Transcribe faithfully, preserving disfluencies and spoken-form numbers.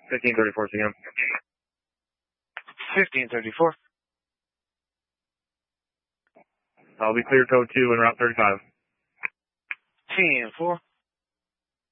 fifteen thirty-four C M. fifteen thirty-four. I'll be clear code two and route thirty-five. Team four.